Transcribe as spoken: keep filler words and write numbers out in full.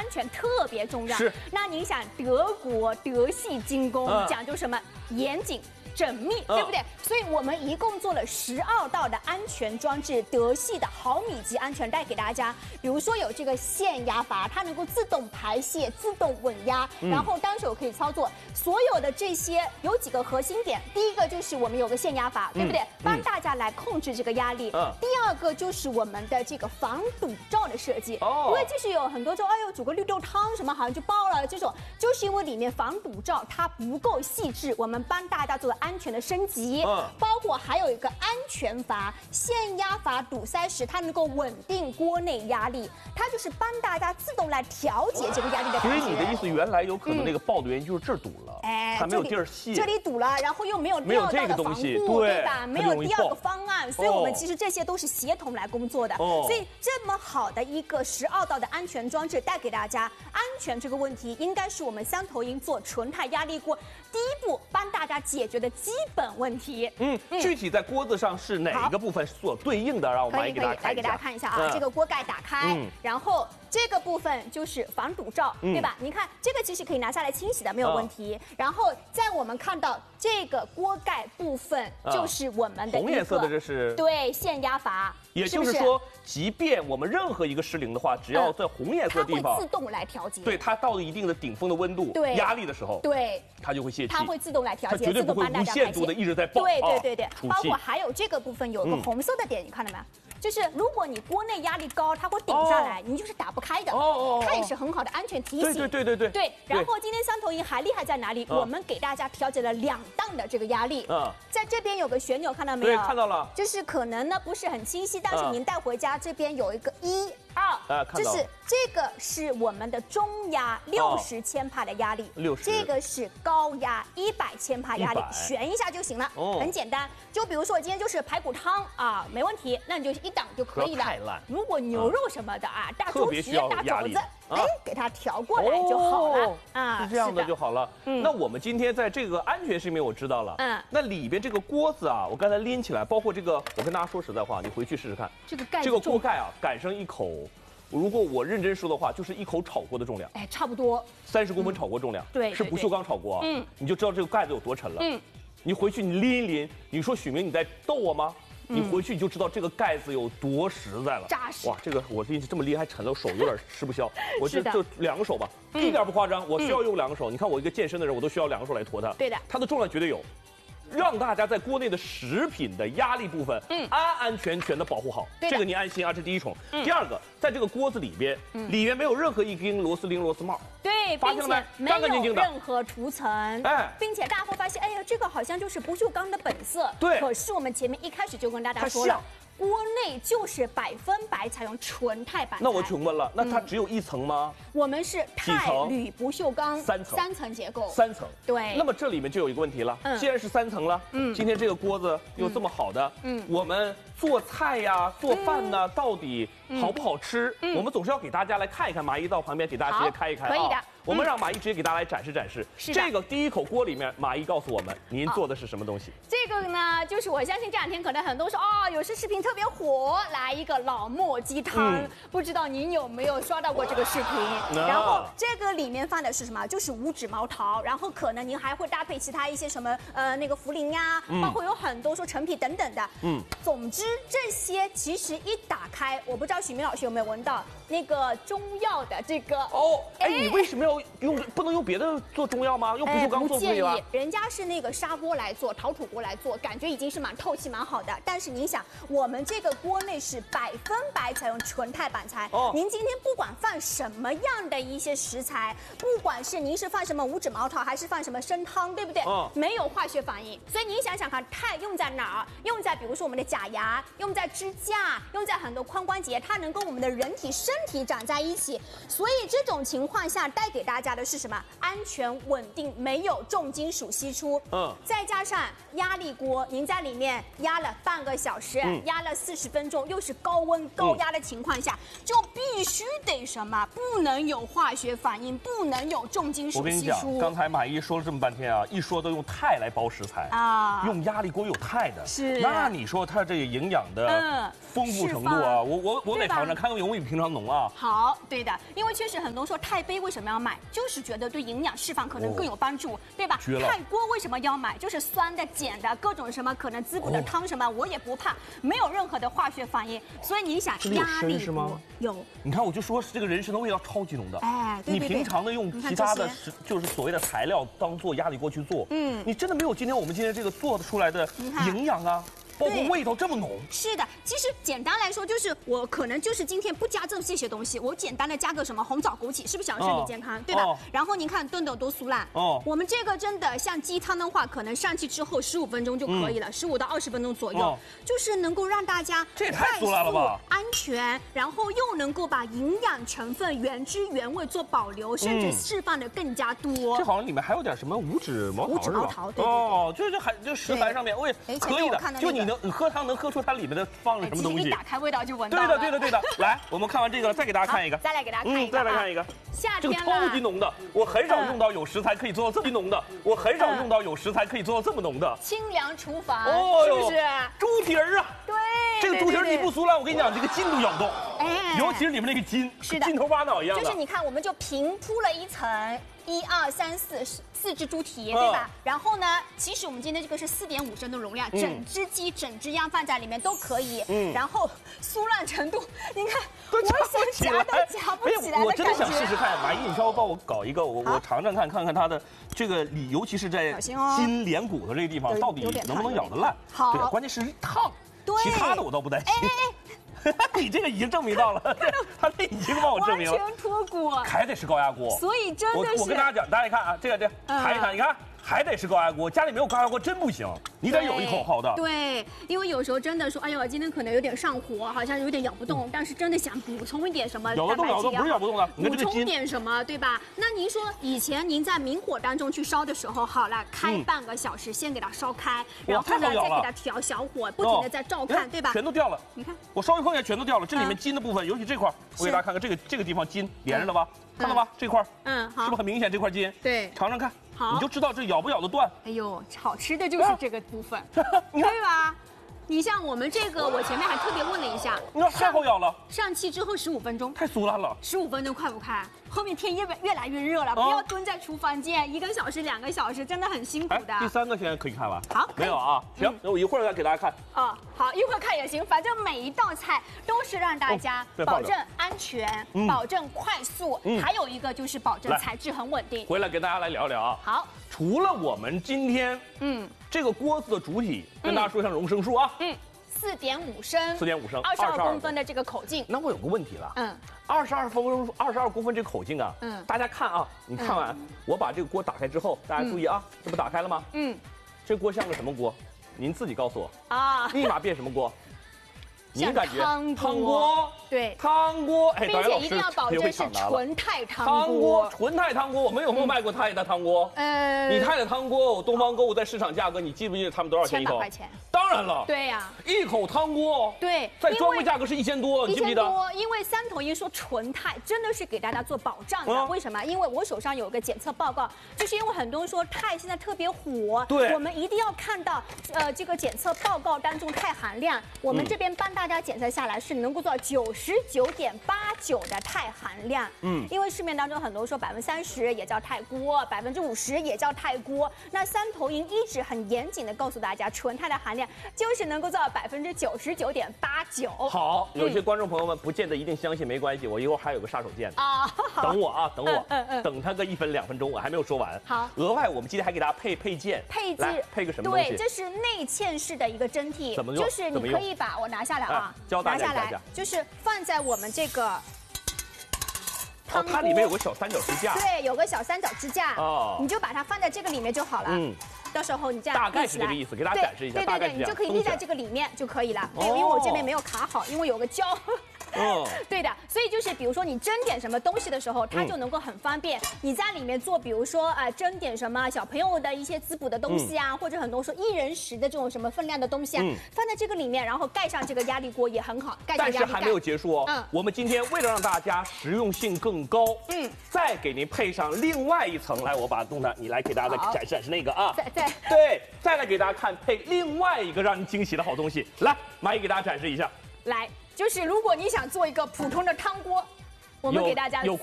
安全特别重要。 是。 那您想，德国德系精工、 嗯、 讲究什么？严谨。 缜密，对不对？嗯、所以我们一共做了十二道的安全装置，德系的毫米级安全带给大家。比如说有这个限压阀，它能够自动排泄、自动稳压，嗯、然后单手可以操作。所有的这些有几个核心点，第一个就是我们有个限压阀，嗯、对不对？帮大家来控制这个压力。嗯、第二个就是我们的这个防堵罩的设计，哦、因为就是有很多说，哎呦，煮个绿豆汤什么好像就爆了，这种就是因为里面防堵罩它不够细致，我们帮大家做了 安全的升级，嗯，包括还有一个安全阀、限压阀堵塞时，它能够稳定锅内压力，它就是帮大家自动来调节这个压力的感觉。 所以你的意思，原来有可能那个爆的原因就是这儿堵了，哎、嗯，它没有地儿泄， 这里堵了，然后又没有第二道的防护，对吧？没有第二个方案，所以我们其实这些都是协同来工作的。哦、所以这么好的一个十二道的安全装置带给大家，安全这个问题应该是我们三头鹰做纯钛压力锅第一步帮大家解决的基本问题。 嗯，具体在锅子上是哪一个部分所对应的？让我们来给大家看一下。 来给大家看一下啊，这个锅盖打开，然后这个部分就是防堵罩，对吧？您看这个其实可以拿下来清洗的，没有问题。然后在我们看到这个锅盖部分，就是我们的红颜色的，这是对限压阀。 也就是说，即便我们任何一个失灵的话，只要在红颜色的地方， 它会自动来调节。 对，它到了一定的顶峰的温度、压力的时候， 对， 它就会泄气。 它会自动来调节， 它绝对不会无限度的一直在爆。 对对对对，包括还有这个部分有个红色的点，你看到没有？就是如果你锅内压力高，它会顶下来，你就是打不开的。哦哦，它也是很好的安全提醒。 对对对对对。 对，然后今天三头鹰还厉害在哪里？我们给大家调节了两档的这个压力。嗯，在这边有个旋钮，看到没有？ 对，看到了。 就是可能呢不是很清晰，但是您带回家这边有一个一。二，啊，就是这个是我们的中压六十千帕的压力， 六十， 这个是高压一百千帕压力，选一下就行了，哦，很简单。就比如说我今天就是排骨汤啊，没问题，那你就一档就可以了。 太烂。 如果牛肉什么的啊，大猪蹄、大肘子，哎，给它调过来就好了啊， 是这样的就好了。那我们今天在这个安全上面我知道了，嗯，那里边这个锅子啊，我刚才拎起来，包括这个，我跟大家说实在话，你回去试试看， 这个盖这个锅盖啊，赶上一口。如果我认真说的话，就是一口炒锅的重量， 哎，差不多三十公分炒锅重量， 对， 是不锈钢炒锅啊，嗯，你就知道这个盖子有多沉了，嗯，你回去你拎一拎，你说许明你在逗我吗？你回去你就知道这个盖子有多实在了， 扎实。 哇，这个我拎起这么拎还沉了，我手有点吃不消，我这就两个手吧，一点不夸张，我需要用两个手。你看我一个健身的人，我都需要两个手来驮它， 对的， 它的重量绝对有。让大家在锅内的食品的压力部分，嗯，安安全全的保护好，这个你安心啊，这第一重。第二个，在这个锅子里边，里面没有任何一根螺丝钉、螺丝帽， 对， 发现了没？ 没有任何涂层，哎，并且大家会发现，哎呀，这个好像就是不锈钢的本色， 对。 可是我们前面一开始就跟大家说了。锅内就是百分百采用纯钛板材。 那我请问了，那它只有一层吗？ 嗯、我们是钛铝不锈钢三层， 三层结构， 三层。 对。 那么这里面就有一个问题了，嗯、既然是三层了，嗯，今天这个锅子又这么好的，嗯，我们做菜呀、做饭呢，嗯、到底好不好吃？嗯、我们总是要给大家来看一看。马姨到旁边给大家直接开一开啊， 可以的。 我们让马姨直接给大家来展示展示。 是这个第一口锅里面，马姨告诉我们，您做的是什么东西？ 这个呢，就是我相信这两天可能很多说哦，有些视频特别火，来一个老墨鸡汤，嗯、不知道您有没有刷到过这个视频？啊、然后这个里面放的是什么？就是五指毛桃，然后可能您还会搭配其他一些什么呃那个茯苓呀，嗯、包括有很多说陈皮等等的。嗯，总之这些其实一打开，我不知道许明老师有没有闻到那个中药的这个哦，哎，你为什么要用？不能用别的做中药吗？用不锈钢做不可以吗？ 人家是那个砂锅来做，陶土锅来做，感觉已经是蛮透气、蛮好的。但是您想，我们这个锅内是百分百采用纯钛板材。哦，您今天不管放什么样的一些食材，不管是您是放什么五指毛桃，还是放什么参汤，对不对？哦，没有化学反应。所以您想想看，钛用在哪儿？用在比如说我们的假牙，用在支架，用在很多髋关节，它能跟我们的人体身体长在一起。所以这种情况下带给大家的是什么？安全稳定，没有重金属析出。嗯，再加上压力锅，您在里面压了半个小时，嗯、压了四十分钟，又是高温高压的情况下，嗯、就必须得什么？不能有化学反应，不能有重金属析出。 我跟你讲，刚才马姨说了这么半天啊，一说都用钛来包食材啊，用压力锅有钛的， 是。 那你说它这个营养的丰富程度啊，我我我得尝尝，看看有没有平常浓。 浓啊。 好，对的，因为确实很多说钛杯为什么要买，就是觉得对营养释放可能更有帮助，哦、对吧？钛锅为什么要买？就是酸的、碱的，各种什么可能滋补的汤什么，哦、我也不怕，没有任何的化学反应。所以你想压力是吗？ 有。 你看，我就说这个人参的味道超级浓的。 哎，对对对。 你平常的用其他的就是所谓的材料当做压力锅去做，嗯，你真的没有今天我们今天这个做的出来的营养啊。包括味道这么浓， 是的。其实简单来说，就是我可能就是今天不加这这些东西，我简单的加个什么红枣、枸杞，是不是想身体健康，哦、对吧？哦、然后您看炖的多酥烂。哦。我们这个真的像鸡汤的话，可能上去之后十五分钟就可以了，十五到二十分钟左右，哦、就是能够让大家这也太酥烂了吧， 安全，然后又能够把营养成分原汁原味做保留，甚至释放的更加多。 嗯、这好像里面还有点什么五指毛桃是吧？ 五指毛桃，对对对。 哦，就是还就食材上面，喂，可以的，就你能你喝汤能喝出它里面的放了什么东西？ 一打开味道就闻到了。 对的，对的，对的。来，我们看完这个了，再给大家看一个。 再来给大家看一个。 嗯，再来看一个。 夏天这个超级浓的，我很少用到有食材可以做到这么浓的，我很少用到有食材可以做到这么浓的。 清凉厨房，哦，是不是？ 猪蹄儿啊！ 对。 这个猪蹄儿你不酥烂，我跟你讲，这个筋都咬动。哎。尤其是里面那个筋， 是的， 筋头巴脑一样的。 就是你看，我们就平铺了一层。一二三四四只猪蹄，对吧？然后呢，其实我们今天这个是四点五升的容量，整只鸡、整只鸭放在里面都可以。嗯。然后酥烂程度，你看，我想夹都夹不起来的感觉。 我真的想试试看，马姨，你稍微帮我搞一个，我我尝尝看，看看它的这个里，尤其是在筋连骨头这个地方，到底能不能咬得烂？ 好。 对，关键是烫。对。其他的我倒不担心。哎哎。你这个已经证明到了，他这已经帮我证明了， 完全脱骨， 还得是高压锅， 所以真的是， 我我跟大家讲，大家一看啊，这个这尝一尝，你看。还得是高压锅，家里没有高压锅真不行，你得有一口好的。 对，因为有时候真的说，哎呦，今天可能有点上火，好像有点咬不动，嗯、但是真的想补充一点什么， 咬得动咬得动，不是咬不动的， 补充点什么，对吧？那您说以前您在明火当中去烧的时候，好了，开半个小时，嗯、先给它烧开，然后呢再给它调小火，不停的在照看，哦、对吧？ 全都掉了， 你看， 我稍微碰一下全都掉了，这里面筋的部分，尤其这块，我给大家看看这个这个地方筋连着了吧？看到吧？这块，嗯，好，是不是很明显？这块筋， 对， 尝尝看。 好， 你就知道这咬不咬得断。 哎呦，好吃的就是这个部分，对吧？你像我们这个，我前面还特别问了一下， 那太好咬了。 上气之后十五分钟， 太酥烂了。 十五分钟快不快？后面天越越来越热了，不要蹲在厨房间一个小时、两个小时，真的很辛苦的。 第三个现在可以看了。 好， 没有啊？行，那我一会儿再给大家看。 哦，好，一会儿看也行，反正每一道菜都是让大家保证安全、保证快速，还有一个就是保证材质很稳定。 回来跟大家来聊聊啊。 好。 除了我们今天，嗯，这个锅子的主体，跟大家说一下容升数啊， 嗯，四点五升， 四点五升， 二十二公分的这个口径。 那我有个问题了，嗯，二十二公分，二十二公分这个口径啊，嗯，大家看啊，你看完，我把这个锅打开之后，大家注意啊，这不打开了吗？嗯，这锅像个什么锅？您自己告诉我啊，立马变什么锅？您感觉汤锅， 对， 汤锅，哎， 并且一定要保证是纯钛汤锅。 汤锅，纯钛汤锅，我们有没有卖过钛的汤锅？呃，你钛的汤锅，东方购物在市场价格，你记不记得他们多少钱一口？ 千把块钱。 当然了， 对呀， 一口汤锅， 对， 在专柜价格是一千多，你记不记得？ 一千多，因为三头鹰说纯钛真的是给大家做保障的。为什么？因为我手上有个检测报告，就是因为很多人说钛现在特别火， 对， 我们一定要看到呃这个检测报告当中钛含量，我们这边帮大家检测下来。是能够做到九十九点八九的钛含量，嗯，因为市面当中很多说百分之三十也叫钛锅，百分之五十也叫钛锅。那三头鹰一直很严谨的告诉大家，纯钛的含量就是能够做到百分之九十九点八九。 好，有些观众朋友们不见得一定相信，没关系，我一会儿还有个杀手锏啊，等我啊，等我，嗯嗯，等它个一分两分钟，我还没有说完。 好， 额外我们今天还给大家配配件， 配置配个什么东西？ 对，这是内嵌式的一个蒸屉， 怎么用？ 就是你可以把我拿下来啊， 教大家。 来，就是放在我们这个汤锅，哦，它里面有个小三角支架， 对，有个小三角支架，哦，你就把它放在这个里面就好了。嗯，到时候你这样大概是这个意思，给大家展示一下。 对对对，你就可以立在这个里面就可以了。对，因为我这边没有卡好，因为有个胶。哦，对的，所以就是比如说你蒸点什么东西的时候，它就能够很方便。你在里面做，比如说呃蒸点什么小朋友的一些滋补的东西啊，或者很多说一人食的这种什么分量的东西啊，放在这个里面，然后盖上这个压力锅也很好。盖上压力盖。但是还没有结束哦，嗯，我们今天为了让大家实用性更高，嗯，再给您配上另外一层，来，我把动它，你来给大家再展示展示那个啊， 对对对，再来给大家看配另外一个让您惊喜的好东西，来，马姨给大家展示一下， 来。就是如果你想做一个普通的汤锅， 我们给大家的。